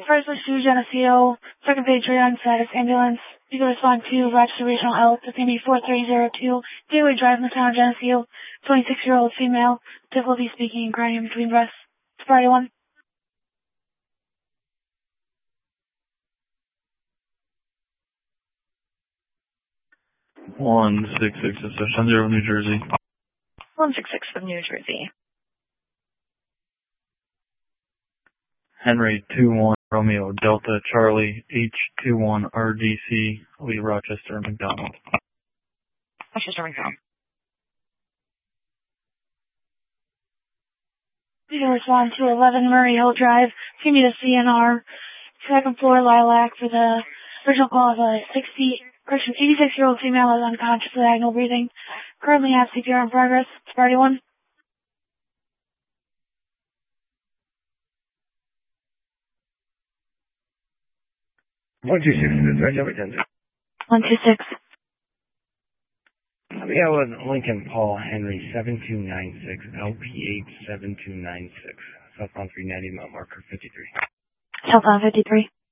First was to Geneseo, second page radon status ambulance. You can respond to Rochester Regional L. It's going to be 4302, Gateway Drive in the town of Geneseo, 26-year-old female, difficulty speaking and crying in between breaths. It's Friday 1. 166 is 10 New Jersey. 166 from New Jersey. Henry 21 Romeo Delta Charlie H21 RDC Lee Rochester McDonald. Rochester McDonald. You can respond to 11 Murray Hill Drive. Give me the CNR. Second floor Lilac for the original call of a 86-year-old female is unconscious with diagonal breathing. Currently have CPR in progress. It's Party 1. 126 is right, 126. We have a Lincoln Paul Henry 7296, LP8 7296, southbound 390, mile marker 53. Southbound 53.